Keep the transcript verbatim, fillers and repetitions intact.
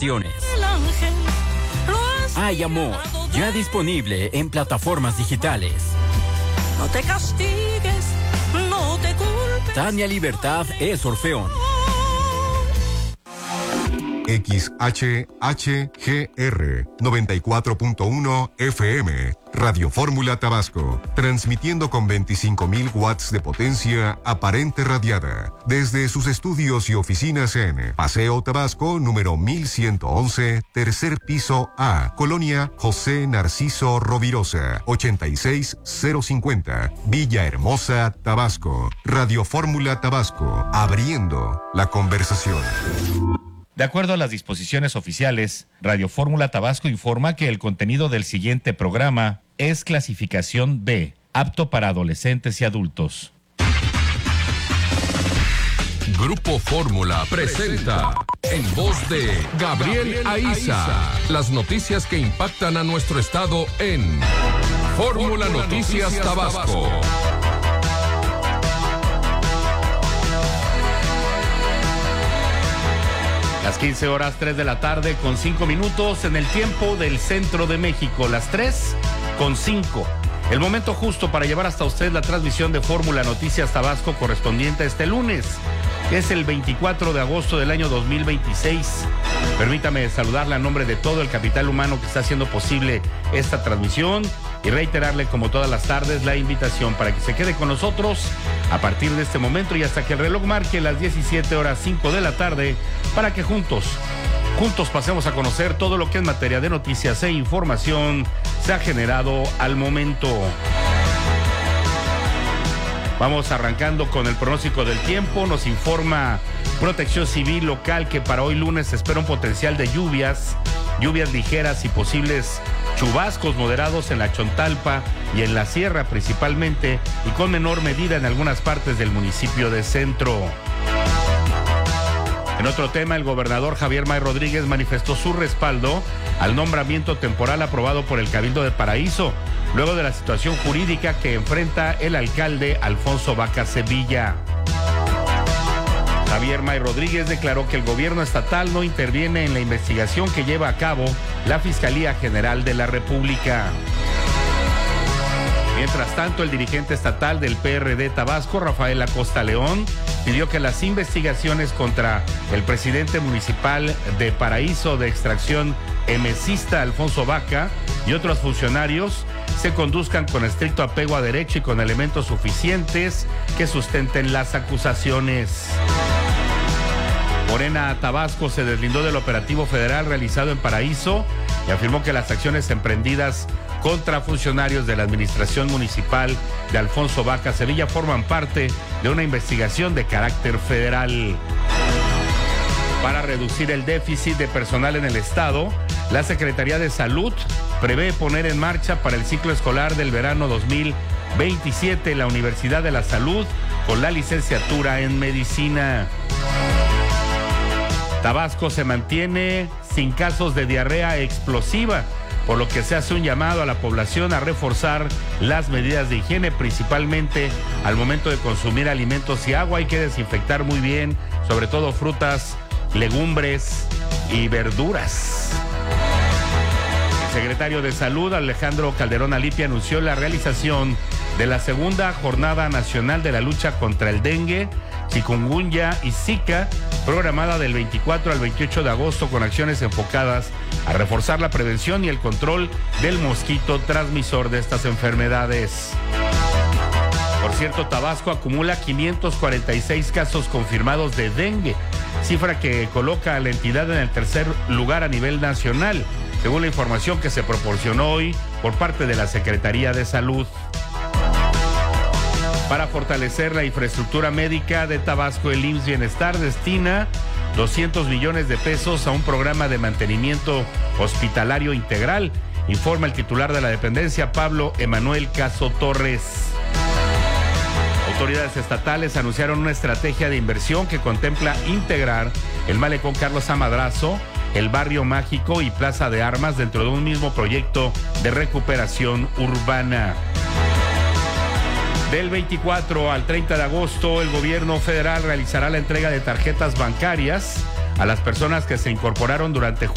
ocasiones. Hay amor, ya disponible en plataformas digitales. No te castigues, no te culpes. Tania Libertad es Orfeón. X H H G R noventa y cuatro punto uno F M, Radio Fórmula Tabasco, transmitiendo con veinticinco mil watts de potencia aparente radiada, desde sus estudios y oficinas en Paseo Tabasco, número mil ciento once, tercer piso A, Colonia José Narciso Rovirosa, ochenta y seis cero cincuenta, Villahermosa, Tabasco. Radio Fórmula Tabasco, abriendo la conversación. De acuerdo a las disposiciones oficiales, Radio Fórmula Tabasco informa que el contenido del siguiente programa es clasificación B, apto para adolescentes y adultos. Grupo Fórmula presenta, en voz de Gabriel Aiza, las noticias que impactan a nuestro estado en Fórmula Noticias Tabasco. Las quince horas, tres de la tarde con cinco minutos en el tiempo del centro de México, las tres con cinco. El momento justo para llevar hasta usted la transmisión de Fórmula Noticias Tabasco correspondiente a este lunes, que es el veinticuatro de agosto del año dos mil veintiséis. Permítame saludarle a nombre de todo el capital humano que está haciendo posible esta transmisión y reiterarle, como todas las tardes, la invitación para que se quede con nosotros a partir de este momento y hasta que el reloj marque las diecisiete horas cinco de la tarde, para que juntos, juntos pasemos a conocer todo lo que en materia de noticias e información se ha generado al momento. Vamos arrancando con el pronóstico del tiempo. Nos informa Protección Civil local que para hoy lunes se espera un potencial de lluvias, lluvias ligeras y posibles chubascos moderados en la Chontalpa y en la Sierra principalmente, y con menor medida en algunas partes del municipio de Centro. En otro tema, el gobernador Javier May Rodríguez manifestó su respaldo al nombramiento temporal aprobado por el Cabildo de Paraíso, luego de la situación jurídica que enfrenta el alcalde Alfonso Vaca Sevilla. Javier May Rodríguez declaró que el gobierno estatal no interviene en la investigación que lleva a cabo la Fiscalía General de la República. Mientras tanto, el dirigente estatal del P R D Tabasco, Rafael Acosta León, pidió que las investigaciones contra el presidente municipal de Paraíso de extracción emesista, Alfonso Vaca, y otros funcionarios se conduzcan con estricto apego a derecho y con elementos suficientes que sustenten las acusaciones. Morena Tabasco se deslindó del operativo federal realizado en Paraíso y afirmó que las acciones emprendidas contra funcionarios de la administración municipal de Alfonso Vaca Sevilla forman parte de una investigación de carácter federal. Para reducir el déficit de personal en el estado, la Secretaría de Salud prevé poner en marcha para el ciclo escolar del verano dos mil veintisiete la Universidad de la Salud con la licenciatura en medicina. Tabasco se mantiene sin casos de diarrea explosiva, por lo que se hace un llamado a la población a reforzar las medidas de higiene, principalmente al momento de consumir alimentos y agua. Hay que desinfectar muy bien, sobre todo frutas, legumbres y verduras. El secretario de Salud, Alejandro Calderón Alipia, anunció la realización de la segunda Jornada Nacional de la Lucha contra el Dengue, Chikungunya y Zika, programada del veinticuatro al veintiocho de agosto, con acciones enfocadas a reforzar la prevención y el control del mosquito transmisor de estas enfermedades. Por cierto, Tabasco acumula quinientos cuarenta y seis casos confirmados de dengue, cifra que coloca a la entidad en el tercer lugar a nivel nacional, según la información que se proporcionó hoy por parte de la Secretaría de Salud. Para fortalecer la infraestructura médica de Tabasco, el I M S S Bienestar destina doscientos millones de pesos a un programa de mantenimiento hospitalario integral, informa el titular de la dependencia, Pablo Emanuel Caso Torres. Autoridades estatales anunciaron una estrategia de inversión que contempla integrar el malecón Carlos A. Madrazo, el Barrio Mágico y Plaza de Armas dentro de un mismo proyecto de recuperación urbana. Del veinticuatro al treinta de agosto, el gobierno federal realizará la entrega de tarjetas bancarias a las personas que se incorporaron durante